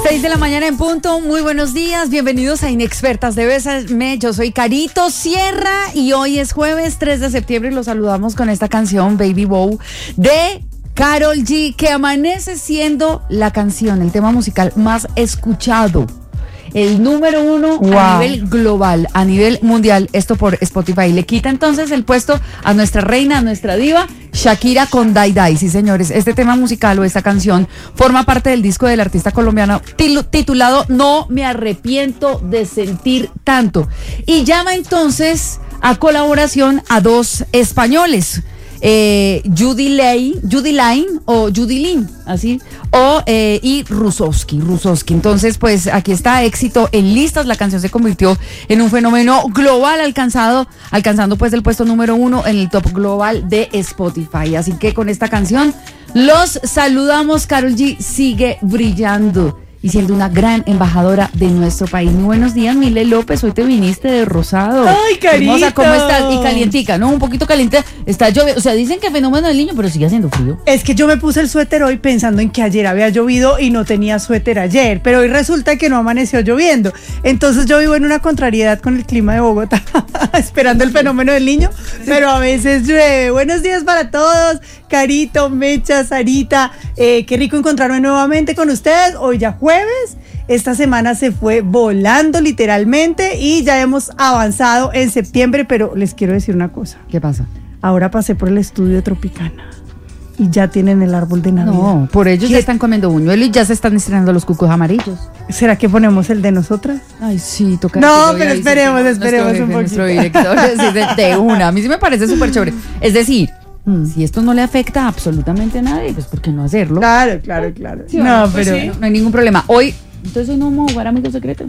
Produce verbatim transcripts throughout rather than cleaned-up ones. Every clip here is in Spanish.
seis de la mañana en punto, muy buenos días, bienvenidos a Inexpertas de Bésame, yo soy Carito Sierra y hoy es jueves tres de septiembre y los saludamos con esta canción Baby Bow de Karol G, que amanece siendo la canción, el tema musical más escuchado, el número uno wow. a nivel global, a nivel mundial, esto por Spotify. Le quita entonces el puesto a nuestra reina, a nuestra diva, Shakira con Dai Dai. Sí, señores, este tema musical o esta canción forma parte del disco del artista colombiano titulado No me arrepiento de sentir tanto. Y llama entonces a colaboración a dos españoles. Eh, Judy Lane, Judy Lane o Judy Lin, así, o eh, y Rusowski, Rusowski. Entonces, pues aquí está, éxito en listas. La canción se convirtió en un fenómeno global, alcanzado, alcanzando pues el puesto número uno en el top global de Spotify. Así que con esta canción los saludamos. Karol G sigue brillando y siendo una gran embajadora de nuestro país. Muy buenos días, Mile López, hoy te viniste de rosado. ¡Ay, Carito! Hermosa, ¿cómo estás? Y calientica, ¿no? Un poquito caliente, está lloviendo, o sea, dicen que fenómeno del niño, pero sigue haciendo frío. Es que yo me puse el suéter hoy pensando en que ayer había llovido y no tenía suéter ayer, pero hoy resulta que no amaneció lloviendo. Entonces yo vivo en una contrariedad con el clima de Bogotá, esperando el fenómeno del niño, pero a veces llueve. Buenos días para todos, Carito, Mecha, Sarita, eh, qué rico encontrarme nuevamente con ustedes, hoy ya jueves. Esta semana se fue volando literalmente y ya hemos avanzado en septiembre, pero les quiero decir una cosa. ¿Qué pasa? Ahora pasé por el estudio de Tropicana y ya tienen el árbol de Navidad. No, por ellos ya están comiendo buñuelo y ya se están estrenando los cucos amarillos. ¿Será que ponemos el de nosotras? Ay, sí, toca. No, pero esperemos, esperemos un poquito. Nuestro director de, de una, a mí sí me parece súper chévere. Es decir, Mm. si esto no le afecta absolutamente a nadie, pues ¿por qué no hacerlo? Claro, claro, claro. Sí, no, bueno, pero pues sí. no, no hay ningún problema. Hoy, entonces hoy no vamos a jugar Amigo Secreto.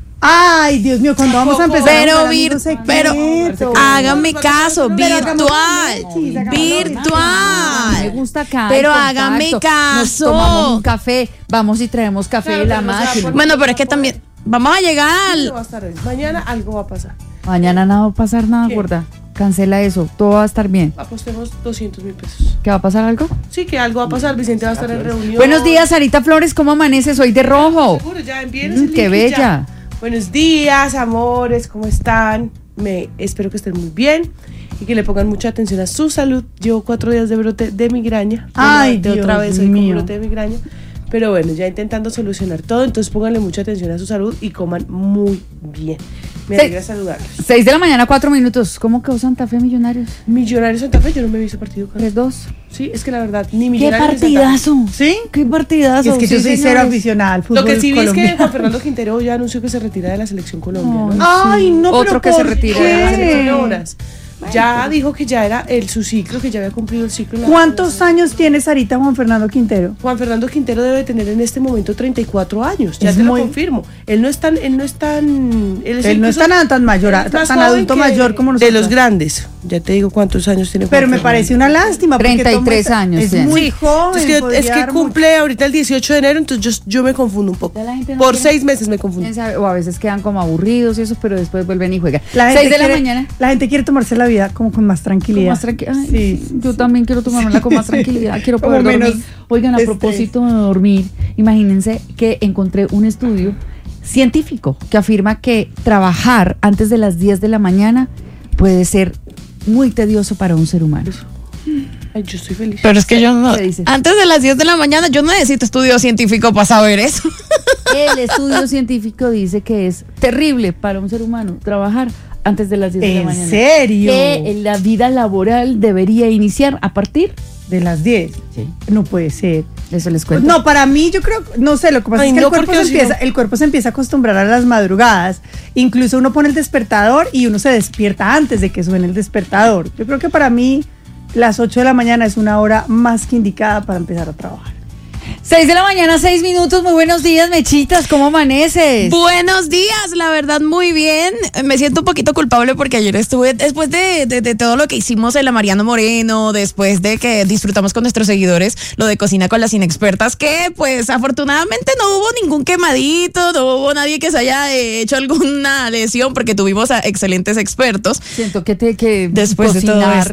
Ay, Dios mío, cuando vamos a empezar pero a vir, pero háganme caso, virtual, virtual. Me gusta acá. Pero háganme caso. Nos tomamos un café, vamos y traemos café de la máquina. Bueno, pero es que también vamos a llegar al... Mañana algo va a pasar. Mañana no va a pasar nada, gorda. Cancela eso, todo va a estar bien. Apostemos doscientos mil pesos. ¿Qué va a pasar algo? Sí, que algo va a pasar. Vicente va a estar en reunión. Buenos días, Sarita Flores, ¿cómo amaneces? Hoy de rojo. Seguro, ya envíenos el mm, Qué bella. Ya. Buenos días, amores, ¿cómo están? Me espero que estén muy bien y que le pongan mucha atención a su salud. Llevo cuatro días de brote de migraña. Ay, Dios otra vez hoy mío. con brote de migraña. Pero bueno, ya intentando solucionar todo, entonces pónganle mucha atención a su salud y coman muy bien. Me alegra saludarlos. seis de la mañana, cuatro minutos. ¿Cómo quedó Santa Fe Millonarios? Millonarios Santa Fe, yo no me he visto partido. tres dos. Sí, es que la verdad, ni ¿Qué Millonarios partidazo? ¿Sí? ¿Qué partidazo? Es que yo sí, soy señores. cero aficionada al fútbol Lo que sí vi colombiano. es que Juan Fernando Quintero ya anunció que se retira de la selección Colombia, ¿no? Ay, no, Otro pero que se ¿por retira qué? de la selección de horas. Ya dijo que ya era el su ciclo, que ya había cumplido el ciclo. ¿Cuántos años tiene Sarita Juan Fernando Quintero? Juan Fernando Quintero debe tener en este momento treinta y cuatro años, ya Es te muy... lo confirmo. Él no es tan, él no es tan, él, es él no es tan, tan mayor, es tan joven adulto mayor como nosotros. De los grandes, ya te digo cuántos años tiene Juan Pero me Fernando. parece una lástima. treinta y tres años. Es sí. muy Sí, joven. es que, es que cumple ahorita el dieciocho de enero, entonces yo, yo me confundo un poco. No Por quiere, seis meses me confundo. O a veces quedan como aburridos y eso, pero después vuelven y juegan. La gente seis de quiere, la mañana. La gente quiere tomarse la vida como con más tranquilidad. Con más tranqui- Ay, Sí. Yo también quiero tomármela con más tranquilidad. Quiero Como poder menos dormir. Oigan, a estrés. propósito de dormir, imagínense que encontré un estudio científico que afirma que trabajar antes de las diez de la mañana puede ser muy tedioso para un ser humano. Ay, yo estoy feliz. Pero es que yo no... ¿Qué dices? Antes de las diez de la mañana yo no necesito estudio científico para saber eso. El estudio científico dice que es terrible para un ser humano trabajar antes de las diez de la ¿En mañana. serio? Que la vida laboral debería iniciar a partir De las diez. Sí. No puede ser. Eso les cuento. No, para mí yo creo, no sé, lo que pasa Ay, es que no, el, cuerpo se porque si empieza, no- el cuerpo se empieza a acostumbrar a las madrugadas. Incluso uno pone el despertador y uno se despierta antes de que suene el despertador. Yo creo que para mí las ocho de la mañana es una hora más que indicada para empezar a trabajar. seis de la mañana, seis minutos. Muy buenos días, Mechitas. ¿Cómo amaneces? Buenos días, la verdad muy bien. Me siento un poquito culpable porque ayer estuve, después de, de, de todo lo que hicimos en la Mariano Moreno, después de que disfrutamos con nuestros seguidores lo de Cocina con las Inexpertas, que pues afortunadamente no hubo ningún quemadito, no hubo nadie que se haya eh, hecho alguna lesión porque tuvimos a excelentes expertos. Siento que te que Después cocinar, de todo esto.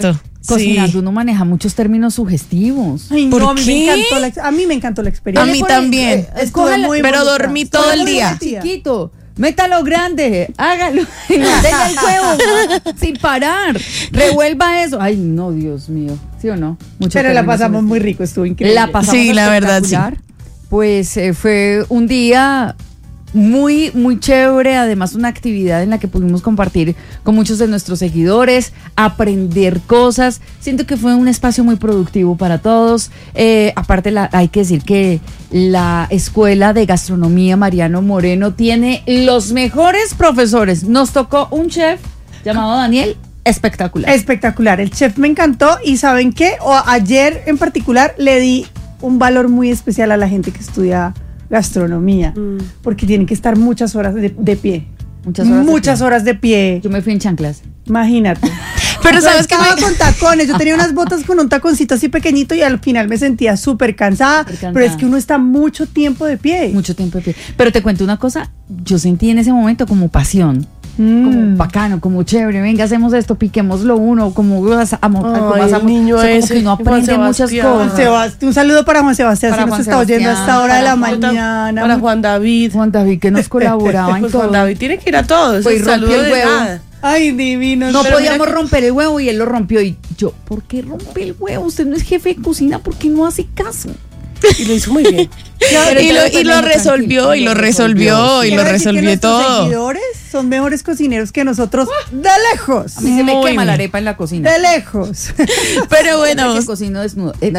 Cocinando uno maneja muchos términos sugestivos. Ay, ¿Por no, a mí, me qué? encantó la, a mí me encantó la experiencia. A mí Dale por ahí, también. eh, Estuvo escójala, muy pero bonita. dormí todo Estuvo el muy día. divertida. chiquito. Métalo grande, hágalo, y mantenga el huevo sin parar, revuelva eso. Ay, no, Dios mío, ¿sí o no? Mucho Pero la término pasamos sugestivos. muy rico, estuvo increíble. La pasamos Sí, la verdad, espectacular. Pues eh, fue un día muy, muy chévere, además una actividad en la que pudimos compartir con muchos de nuestros seguidores, aprender cosas. Siento que fue un espacio muy productivo para todos. Eh, aparte, la, hay que decir que la Escuela de Gastronomía Mariano Moreno tiene los mejores profesores. Nos tocó un chef llamado Daniel, espectacular. Espectacular, el chef me encantó y ¿saben qué? O ayer en particular le di un valor muy especial a la gente que estudia gastronomía, Mm. porque tienen que estar muchas horas de, de pie. Muchas horas de Muchas pie. horas de pie. Yo me fui en chanclas. Imagínate. Pero Yo sabes que estaba me- con tacones, yo tenía unas botas con un taconcito así pequeñito y al final me sentía súper cansada, Súper cansada. pero es que uno está mucho tiempo de pie. Mucho tiempo de pie. Pero te cuento una cosa, yo sentí en ese momento como pasión. Mm. Como bacano, como chévere, venga, hacemos esto, piquémoslo uno, como as- amo- Ay, como el asamos. niño O sea, como ese, que uno Juan aprende muchas Sebastián. Juan cosas. Sebastián, un saludo para Juan Sebastián, Para si nos Juan está oyendo a esta Sebastián, hora de la para Juan- mañana. Para Juan David. Juan David, que nos colaboraba en Pues todo. Juan David tiene que ir a todos. Pues el rompió saludo el de huevo. nada. Ay, divino. No pero podíamos mira que- romper el huevo y él lo rompió. Y yo, ¿por qué rompe el huevo? Usted no es jefe de cocina, ¿por qué no hace caso? Y lo hizo muy bien. Pero y ya lo, después y lo no, resolvió, tranquilo, y lo lo resolvió, resolvió, y Quiero lo decir que resolvió nuestros todo. seguidores son mejores cocineros que nosotros de lejos. A mí se me Muy quema la bien. arepa en la cocina. De lejos. Pero bueno, Que cocino desnudo. Eh, no,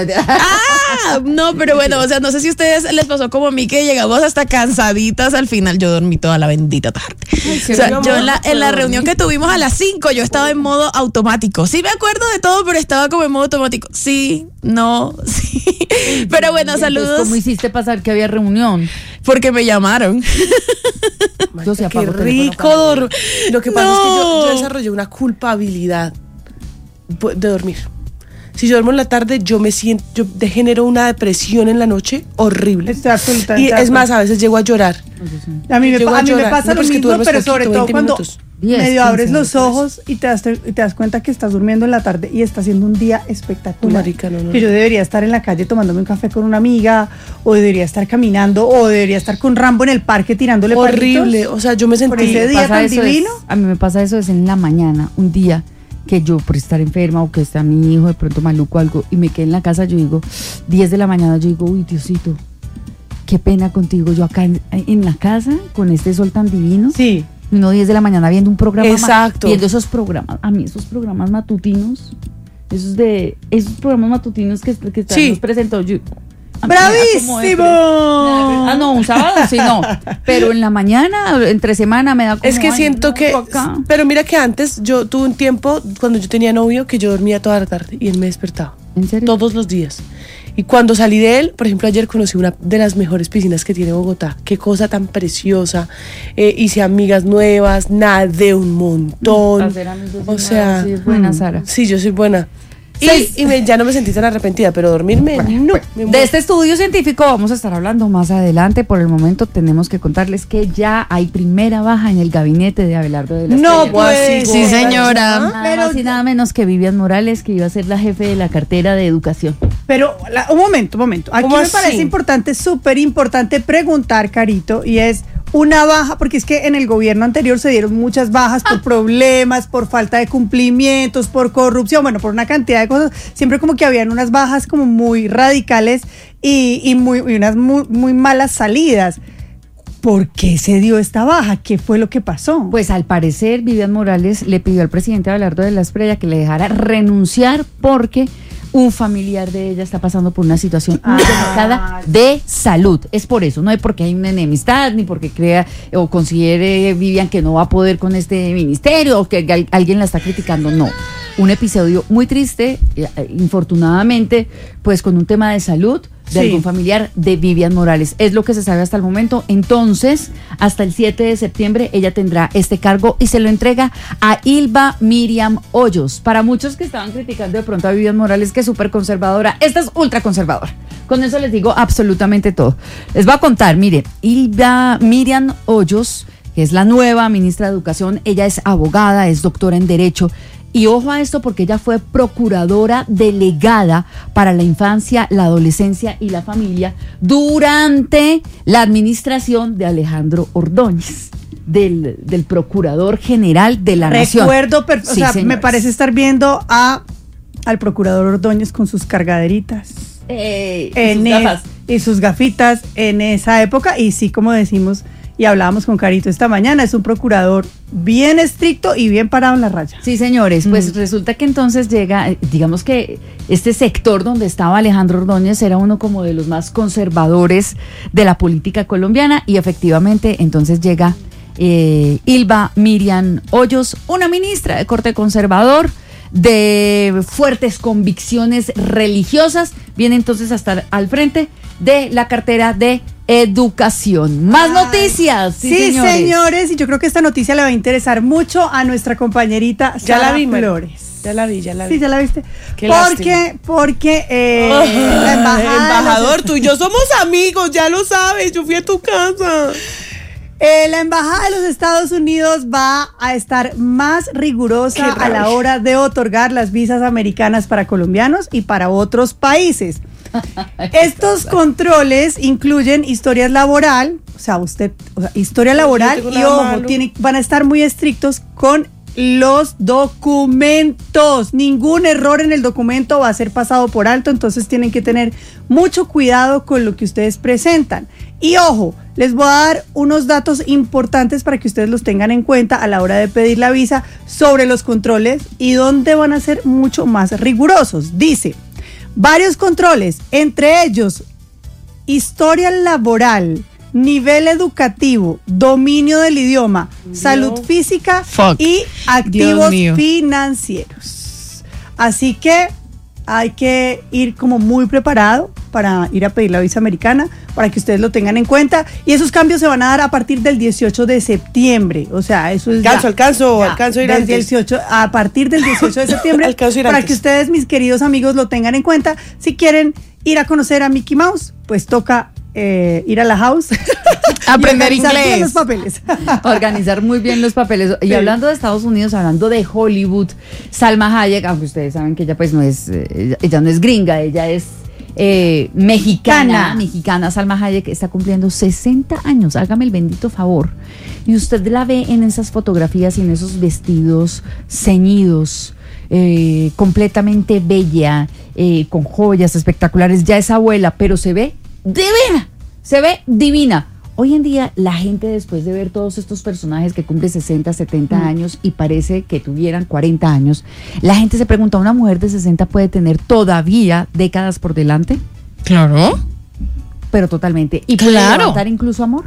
ah, no, pero bueno, o sea, no sé si a ustedes les pasó como a mí que llegamos hasta cansaditas al final. Yo dormí toda la bendita tarde. qué O sea, bueno, yo en la, en la dormí. reunión que tuvimos a las cinco, yo estaba en modo automático. Sí me acuerdo de todo, pero estaba como en modo automático. Sí, no, sí. Pero bueno, Entonces, saludos ¿cómo hiciste pasar que había reunión? porque me llamaron. Yo sí Qué apago teléfono rico cuando- dormir. Lo que pasa es que yo, No. yo desarrollé una culpabilidad pu- de dormir. Si yo duermo en la tarde, yo me siento, yo de- genero una depresión en la noche horrible. Estoy absolutamente Y de es acuerdo. más, a veces llego a llorar. A mí me, Llego pa- a a mí me llorar. pasa No, lo pero es que tú mismo, duermes pero poquito, sobre todo veinte cuando minutos. diez, medio quince abres los minutos. ojos y te das, y te das cuenta que estás durmiendo en la tarde y está siendo un día espectacular. Marica, no, no, que no. yo debería estar en la calle tomándome un café con una amiga, o debería estar caminando, o debería estar con Rambo en el parque tirándole Horrible. palitos. O sea, yo me Por sentí. ese Me día pasa tan eso es- divino. a mí me pasa eso es en la mañana, un día que yo por estar enferma o que está mi hijo de pronto maluco o algo y me quedé en la casa, yo digo, diez de la mañana, yo digo, uy, Diosito, qué pena contigo, yo acá en, en la casa con este sol tan divino. Sí. Y uno diez de la mañana viendo un programa, ma- Exacto. viendo esos programas, a mí esos programas matutinos, esos de esos programas matutinos que, que están Sí. nos presentó yo. a mí me da como depre- ¡Bravísimo! Ah, no, un sábado sí, no. Pero en la mañana, entre semana, me da como. Es que ay, siento no, que. acá. Pero mira que antes yo tuve un tiempo cuando yo tenía novio que yo dormía toda la tarde y él me despertaba. ¿En serio? Todos los días. Y cuando salí de él, por ejemplo, ayer conocí una de las mejores piscinas que tiene Bogotá. Qué cosa tan preciosa. Eh, hice amigas nuevas, nadé un montón. Hacer amigos O de sea, nuevo, sí, es buena, mm, Sara. Sí, yo soy buena. Y, Seis. y me- ya no me sentí tan arrepentida, pero dormirme, no. me De muero. este estudio científico vamos a estar hablando más adelante. Por el momento tenemos que contarles que ya hay primera baja en el gabinete de Abelardo de la No, Estrella. pues. Sí, señora. Nada Pero- más y nada menos que Vivian Morales, que iba a ser la jefe de la cartera de educación. Pero la- un momento, un momento. Aquí ¿Cómo me así? parece importante, súper importante preguntar, Carito, y es una baja, porque es que en el gobierno anterior se dieron muchas bajas por problemas, por falta de cumplimientos, por corrupción, bueno, por una cantidad de cosas. Siempre como que habían unas bajas como muy radicales y, y muy, y unas muy, muy malas salidas. ¿Por qué se dio esta baja? ¿Qué fue lo que pasó? Pues al parecer Vivian Morales le pidió al presidente Abelardo de la Espriella que le dejara renunciar porque un familiar de ella está pasando por una situación muy Ah. delicada de salud. Es por eso, no es porque hay una enemistad, ni porque crea o considere Vivian que no va a poder con este ministerio o que al- alguien la está criticando, no. Un episodio muy triste, eh, infortunadamente, pues con un tema de salud de Sí. algún familiar de Vivian Morales. Es lo que se sabe hasta el momento. Entonces, hasta el siete de septiembre, ella tendrá este cargo y se lo entrega a Ilva Miriam Hoyos. Para muchos que estaban criticando de pronto a Vivian Morales, que es súper conservadora, esta es ultra conservadora. Con eso les digo absolutamente todo. Les voy a contar, mire, Ilva Miriam Hoyos, que es la nueva ministra de Educación, ella es abogada, es doctora en Derecho, Y ojo a esto porque ella fue procuradora delegada para la infancia, la adolescencia y la familia durante la administración de Alejandro Ordóñez, del, del procurador general de la nación. Recuerdo, per- o Sí, sea, señores. me parece estar viendo a al procurador Ordóñez con sus cargaderitas. Eh, y en sus es- gafas. y sus gafitas en esa época, y sí, como decimos y hablábamos con Carito esta mañana, es un procurador bien estricto y bien parado en la raya. Sí, señores, pues Mm. resulta que entonces llega, eh, digamos que este sector donde estaba Alejandro Ordóñez era uno como de los más conservadores de la política colombiana, y efectivamente entonces llega eh, Ilva Miriam Hoyos, una ministra de corte conservador, de fuertes convicciones religiosas, viene entonces a estar al frente de la cartera de educación. Más Ay, noticias. Sí, Sí, señores. señores. y yo creo que esta noticia le va a interesar mucho a nuestra compañerita Ya Sara la vi, Mari. Flores. Ya la vi, ya la vi. Sí, ya la viste. Qué porque, porque eh, la embajada de los- Embajador, tú y yo somos amigos, ya lo sabes. Yo fui a tu casa. Eh, la Embajada de los Estados Unidos va a estar más rigurosa Qué a la rabia. hora de otorgar las visas americanas para colombianos y para otros países. Estos controles incluyen historias laboral, o sea, usted, o sea, historia laboral tengo y nada ojo, malo. tiene, van a estar muy estrictos con los documentos. Ningún error en el documento va a ser pasado por alto, entonces tienen que tener mucho cuidado con lo que ustedes presentan. Y ojo, les voy a dar unos datos importantes para que ustedes los tengan en cuenta a la hora de pedir la visa sobre los controles y dónde van a ser mucho más rigurosos. Dice, varios controles, entre ellos historia laboral, nivel educativo, dominio del idioma, Dios. salud física Fuck. y Dios activos mío. financieros. Así que hay que ir como muy preparado para ir a pedir la visa americana, para que ustedes lo tengan en cuenta. Y esos cambios se van a dar a partir del dieciocho de septiembre. O sea, eso es Alcanzo, ya. alcanzo, Ya, alcanzo a ir del antes. dieciocho, a partir del dieciocho de septiembre, Alcanzo a ir para antes. que ustedes, mis queridos amigos, lo tengan en cuenta. Si quieren ir a conocer a Mickey Mouse, pues toca eh, ir a la house. Aprender y organizar bien inglés. los papeles. Organizar muy bien los papeles. Y Sí. hablando de Estados Unidos, hablando de Hollywood, Salma Hayek, aunque ustedes saben que ella pues no es, eh, ella, ella no es gringa, ella es eh, mexicana, Mexicana. mexicana. Salma Hayek está cumpliendo sesenta años, hágame el bendito favor. Y usted la ve en esas fotografías y en esos vestidos ceñidos, eh, completamente bella, eh, con joyas espectaculares. Ya es abuela, pero se ve divina, se ve divina. Hoy en día la gente, después de ver todos estos personajes que cumplen sesenta, setenta años y parece que tuvieran cuarenta años, la gente se pregunta, ¿una mujer de sesenta puede tener todavía décadas por delante? Claro. Pero totalmente. ¿Y puede Claro. levantar incluso amor?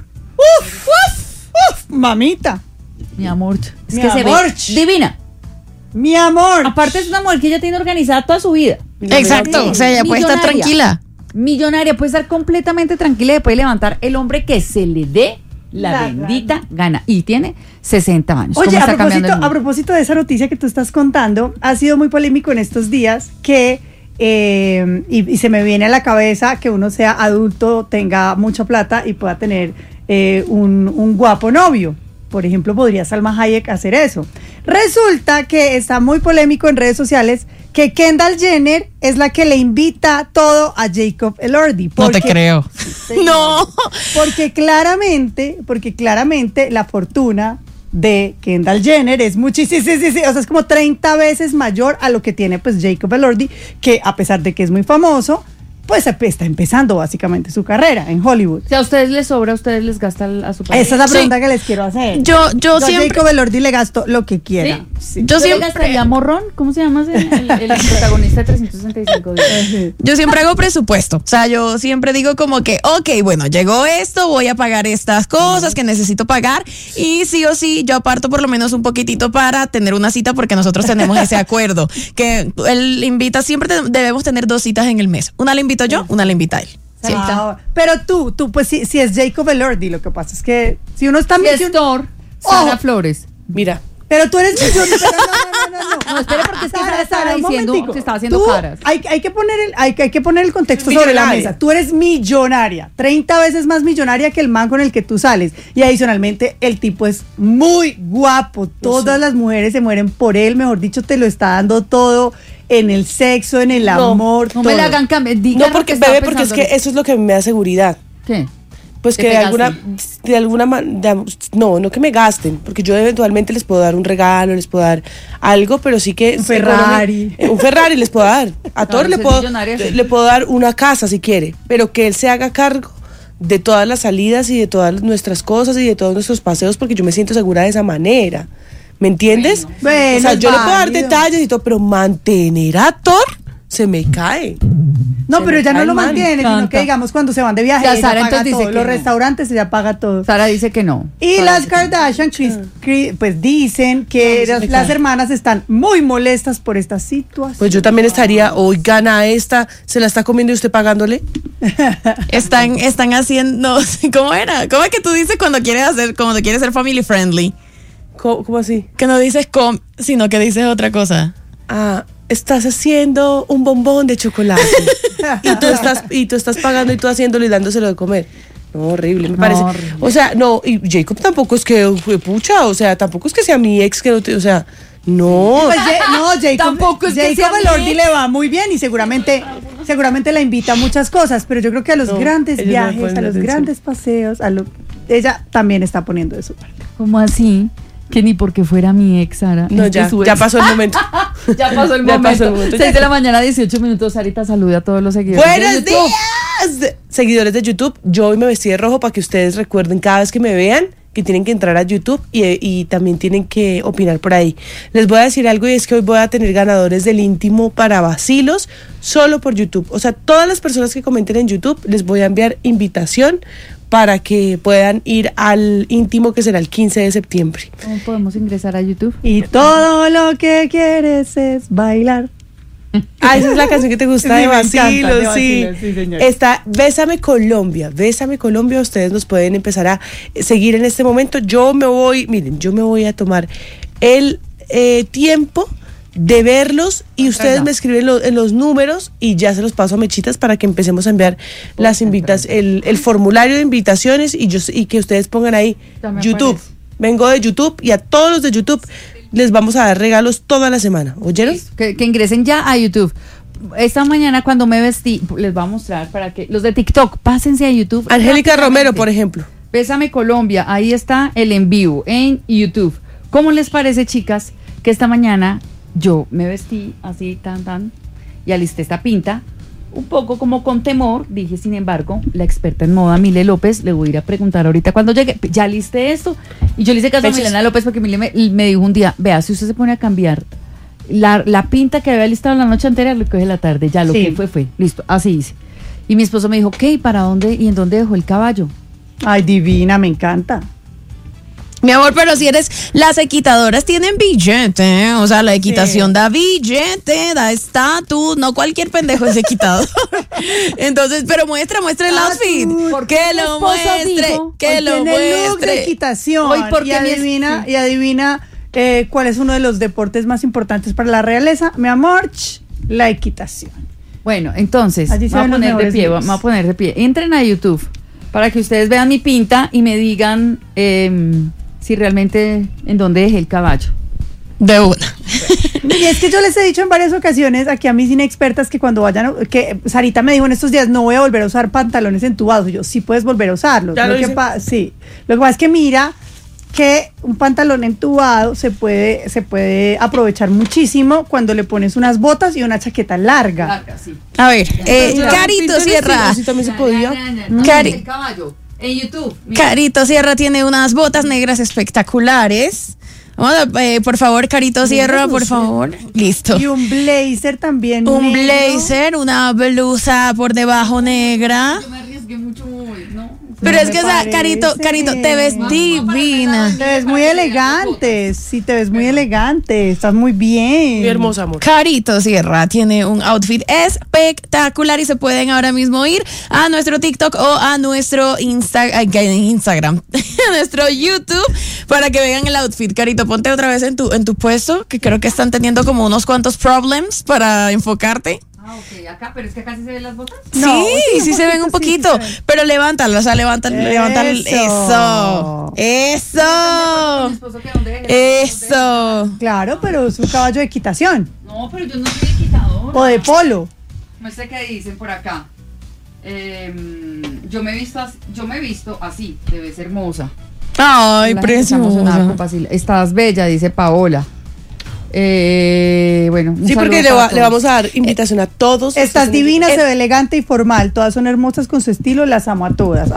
Mamita, Mi amor. Es Mi que se amor. ve divina. mi amor. Aparte es una mujer que ya tiene organizada toda su vida. Exacto. O sea, ella puede estar Millonaria. tranquila. Millonaria, puede estar completamente tranquila y puede levantar el hombre que se le dé la, La bendita gana. Y tiene sesenta años. Oye, ¿Cómo a está cambiando propósito, el a mundo? propósito de esa noticia que tú estás contando, ha sido muy polémico en estos días que, eh, y, y se me viene a la cabeza que uno sea adulto, tenga mucha plata y pueda tener eh, un, un guapo novio. Por ejemplo, podría Salma Hayek hacer eso. Resulta que está muy polémico en redes sociales que Kendall Jenner es la que le invita todo a Jacob Elordi. No te porque- creo. No. Porque claramente, porque claramente la fortuna de Kendall Jenner es muchísimo, sí, sí, sí, o sea, es como treinta veces mayor a lo que tiene pues Jacob Elordi, que a pesar de que es muy famoso, pues está empezando básicamente su carrera en Hollywood. Si a ustedes les sobra, a ustedes les gasta a su pareja. Esa es la Sí. pregunta que les quiero hacer. Yo, yo a siempre. Jacob Elordi le gasto lo que quiera. Sí. Yo ¿Usted le siempre- gastaría morrón? ¿Cómo se llama ese? el, el protagonista de trescientos sesenta y cinco días? Yo siempre hago presupuesto. O sea, yo siempre digo como que, ok, bueno, llegó esto, voy a pagar estas cosas que necesito pagar. Y sí o sí, yo aparto por lo menos un poquitito para tener una cita, porque nosotros tenemos ese acuerdo. Que él invita, siempre te- debemos tener dos citas en el mes. Una la invito yo, una la invita él. Siempre. Ah, pero tú, tú, pues si, si es Jacob Elordi, lo que pasa es que si uno está Si es millonario- Thor, Sara Ojo. Flores. Mira, pero tú eres millonario, pero no, no, no, no. No, espere, porque es que Sara estaba un diciendo momentico. que estaba haciendo Tú, caras. Hay, hay, que poner el, hay, hay que poner el contexto sobre la Millonaria. mesa. Tú eres millonaria, treinta veces más millonaria que el man con el que tú sales. Y adicionalmente, el tipo es muy guapo. Todas las mujeres se mueren por él. Mejor dicho, te lo está dando todo en el sexo, en el No, amor. No todo. me la hagan cambiar. Diga No, porque, lo que estaba bebé, porque es pensando. que eso es lo que me da seguridad. ¿Qué? Pues ¿Te que de pegaste? alguna, de alguna manera, no, no que me gasten, porque yo eventualmente les puedo dar un regalo, les puedo dar algo, pero sí que... Un Ferrari. Eh, un Ferrari les puedo dar. A todos Claro, le si es puedo, millonaria, le, sí. le puedo dar una casa si quiere, pero que él se haga cargo de todas las salidas y de todas nuestras cosas y de todos nuestros paseos, porque yo me siento segura de esa manera. ¿Me entiendes? Bueno, o sea, es yo le puedo dar válido. detalles y todo, pero mantener a Thor se me cae. No, Se pero me ella no cae lo mal. mantiene, sino Encanta. que digamos cuando se van de viaje, Ya, ella Sara, paga entonces dice todo. que Los no. restaurantes ella paga todo. Sara dice que no. Y Sara las dice que no. Kardashian, Chris- Chris- pues dicen que No, las, se me las cae. hermanas están muy molestas por esta situación. Pues yo también estaría, hoy gana esta, se la está comiendo y usted pagándole. Están, están haciendo, ¿cómo era? ¿Cómo es que tú dices cuando quieres hacer, cuando quieres ser family friendly? ¿Cómo, cómo así? Que no dices com, sino que dices otra cosa. Ah, estás haciendo un bombón de chocolate y tú estás y tú estás pagando y tú haciéndolo y dándoselo de comer. No, horrible, me No, parece. horrible. O sea, no, y Jacob tampoco es que fue pucha, o sea, tampoco es que sea mi ex que no te, o sea, no. Pues, Ja- no, Jacob, Tampoco es que Jacob sea Elordi mi le va muy bien y seguramente, seguramente la invita a muchas cosas, pero yo creo que a los No, grandes ellos no viajes, ponen a los atención. grandes paseos, a lo, ella también está poniendo de su parte. ¿Cómo así? Que ni porque fuera mi ex, Sara. No, Es que ya, su ya ex- pasó el momento. Ya pasó el Ya momento. pasó el momento. seis de la mañana, dieciocho minutos. Sarita, saluda a todos los seguidores. de Buenos YouTube. días, seguidores de YouTube. Yo hoy me vestí de rojo para que ustedes recuerden cada vez que me vean que tienen que entrar a YouTube y, y también tienen que opinar por ahí. Les voy a decir algo y es que hoy voy a tener ganadores del íntimo para vacilos solo por YouTube. O sea, todas las personas que comenten en YouTube les voy a enviar invitación para que puedan ir al íntimo que será el quince de septiembre. ¿Cómo podemos ingresar a YouTube? Y todo lo que quieres es bailar. Ah, esa es la canción que te gusta Sí, de me encanta, Vacilos, de sí. Vacilos, sí, señor. Está Bésame Colombia, Bésame Colombia, ustedes nos pueden empezar a seguir en este momento. Yo me voy, miren, yo me voy a tomar el eh, tiempo de verlos y ustedes me escriben lo- en los números y ya se los paso a Mechitas para que empecemos a enviar las invitas, el, el formulario de invitaciones y yo y que ustedes pongan ahí Ya me YouTube. aparece. Vengo de YouTube y a todos los de YouTube les vamos a dar regalos toda la semana. ¿Oyeron? Que, que ingresen ya a YouTube. Esta mañana cuando me vestí, les voy a mostrar para que los de TikTok, pásense a YouTube. Angélica rápidamente. Romero, por ejemplo. Bésame Colombia, ahí está el en vivo en YouTube. ¿Cómo les parece, chicas, que esta mañana yo me vestí así, tan, tan, y alisté esta pinta? Un poco como con temor, dije, sin embargo, la experta en moda, Mile López, le voy a ir a preguntar ahorita cuando llegue, ya listé esto. Y yo le hice caso a Besos. Milena López porque Mile me, me dijo un día, vea, si usted se pone a cambiar la, la pinta que había listado la noche anterior, lo coge la tarde, ya lo Sí. que fue, fue, listo, así hice. Y mi esposo me dijo, ¿qué? ¿Para dónde? ¿Y en dónde dejó el caballo? Ay, divina, me encanta. Mi amor, pero si eres, las equitadoras tienen billete, o sea, la equitación Sí. da billete, da estatus, no cualquier pendejo es equitador. Entonces, pero muestra, muestra el outfit, Porque que mi lo esposo muestre, dijo, que Hoy lo tiene look de muestre. equitación. Hoy porque y mi es- adivina, sí. y adivina eh, cuál es uno de los deportes más importantes para la realeza, mi amor, ch, la equitación. Bueno, entonces, Allí me se voy a ven los poner de mejores pie, videos. me voy a poner de pie. Entren a YouTube para que ustedes vean mi pinta y me digan eh, si realmente en dónde dejé el caballo. De una. Y es que yo les he dicho en varias ocasiones aquí a mis inexpertas que cuando vayan, a- que Sarita me dijo en estos días, no voy a volver a usar pantalones entubados. Y yo, sí puedes volver a usarlos. Ya lo lo que hice. pa- sí. Lo que pasa es que mira que un pantalón entubado se puede, se puede aprovechar muchísimo cuando le pones unas botas y una chaqueta larga. A ver, eh, Pero Carito Pinterest, Sierra. sí, también se podía. Cari- el caballo en YouTube. mira. Carito Sierra tiene unas botas negras espectaculares. Vamos a, eh, por favor, Carito Sierra, por favor. Listo. Y un blazer también. Un negro. blazer, una blusa por debajo negra. Yo me arriesgué mucho hoy, ¿no? Pero No es me que, o sea, parece. Carito, Carito, te ves divina. Te ves muy elegante. Sí, te ves muy elegante. Estás muy bien. Muy hermosa, amor. Carito Sierra tiene un outfit espectacular y se pueden ahora mismo ir a nuestro TikTok o a nuestro Insta- ay, que- Instagram, a nuestro YouTube para que vean el outfit. Carito, ponte otra vez en tu, en tu puesto, que creo que están teniendo como unos cuantos problems para enfocarte. Ah, ok, acá, pero es que acá sí se ven las botas. No, sí, sí, sí, un se ven un poquito, poquito, sí, sí se ven. pero levántalo, o sea, levántalo, levántalo. Eso. Eso, Mi eso, esposo que dónde dejé. eso. Claro, pero es un caballo de equitación No, pero yo no soy equitador. o de polo. Muestra que dicen por acá. Em, yo me he visto así, yo me he visto así, te ves hermosa. Ay, La gente está emocionada preciosa. con Basile. Estás bella, dice Paola. Eh, bueno, un Sí, porque saludo le, para va- le todos. vamos a dar invitación a todos. Estás Ustedes- divina, se ve elegante y formal. Todas son hermosas con su estilo, las amo a todas.